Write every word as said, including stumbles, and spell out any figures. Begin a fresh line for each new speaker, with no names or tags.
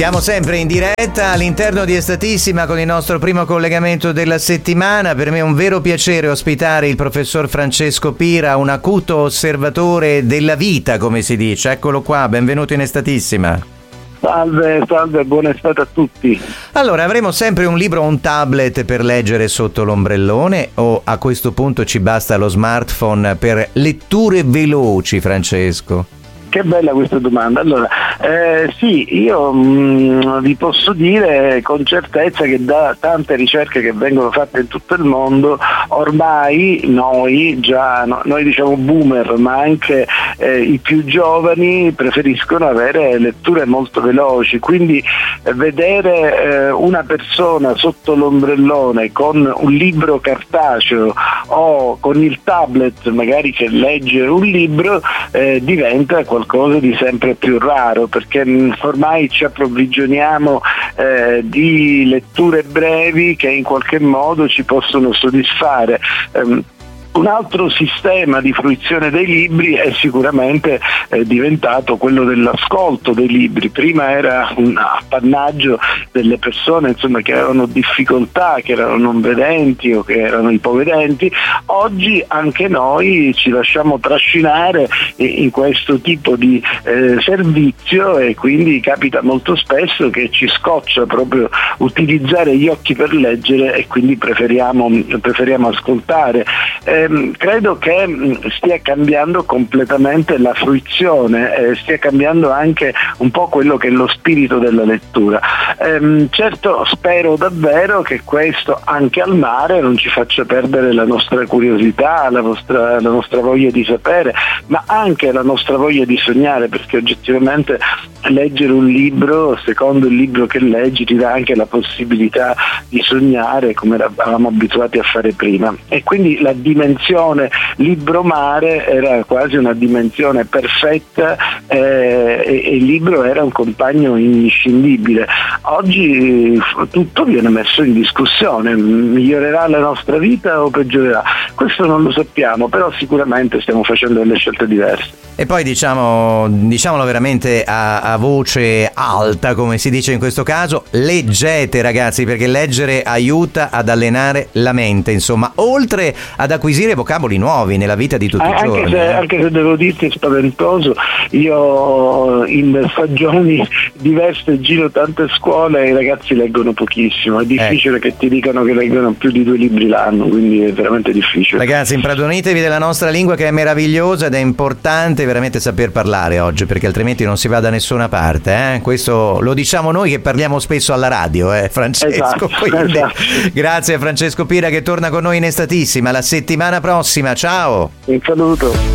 Siamo sempre in diretta all'interno di Estatissima con il nostro primo collegamento della settimana. Per me è un vero piacere ospitare il professor Francesco Pira, un acuto osservatore della vita, come si dice. Eccolo qua, benvenuto in Estatissima.
Salve, salve, buona estate a tutti.
Allora, avremo sempre un libro o un tablet per leggere sotto l'ombrellone, o a questo punto ci basta lo smartphone per letture veloci, Francesco?
Che bella questa domanda. Allora, eh, sì, io mh, vi posso dire con certezza che da tante ricerche che vengono fatte in tutto il mondo, ormai noi, già no, noi diciamo boomer, ma anche eh, i più giovani preferiscono avere letture molto veloci, quindi eh, vedere eh, una persona sotto l'ombrellone con un libro cartaceo o con il tablet magari che legge un libro eh, diventa qualcosa qualcosa di sempre più raro, perché ormai ci approvvigioniamo eh, di letture brevi che in qualche modo ci possono soddisfare. Um, Un altro sistema di fruizione dei libri è sicuramente eh, diventato quello dell'ascolto dei libri. Prima era un appannaggio delle persone insomma, che avevano difficoltà, che erano non vedenti o che erano ipovedenti. Oggi anche noi ci lasciamo trascinare in questo tipo di eh, servizio e quindi capita molto spesso che ci scoccia proprio utilizzare gli occhi per leggere e quindi preferiamo, preferiamo ascoltare. Eh, Credo che stia cambiando completamente la fruizione, eh, stia cambiando anche un po' quello che è lo spirito della lettura. Ehm, certo, spero davvero che questo anche al mare non ci faccia perdere la nostra curiosità, la nostra, la nostra voglia di sapere, ma anche la nostra voglia di sognare, perché oggettivamente leggere un libro, secondo il libro che leggi, ti dà anche la possibilità di sognare come eravamo abituati a fare prima. E quindi la dimensione libro-mare era quasi una dimensione perfetta eh, e, e il libro era un compagno inscindibile. Oggi tutto viene messo in discussione, migliorerà la nostra vita o peggiorerà? Questo non lo sappiamo, però sicuramente stiamo facendo delle scelte diverse.
E poi diciamo, diciamolo veramente a, a voce alta, come si dice in questo caso, leggete ragazzi, perché leggere aiuta ad allenare la mente, insomma, oltre ad acquisire vocaboli nuovi nella vita di tutti i
anche
giorni.
Se, anche se devo dirti spaventoso, io in stagioni diverse giro tante scuole e i ragazzi leggono pochissimo, è difficile eh. che ti dicano che leggono più di due libri l'anno, quindi è veramente difficile.
Ragazzi, impadronitevi della nostra lingua che è meravigliosa ed è importante veramente saper parlare oggi, perché altrimenti non si va da nessuna parte, eh? Questo lo diciamo noi che parliamo spesso alla radio, eh, Francesco.
Esatto,
Quindi,
esatto.
Grazie a Francesco Pira che torna con noi in Estatissima la settimana prossima. Ciao.
Un saluto.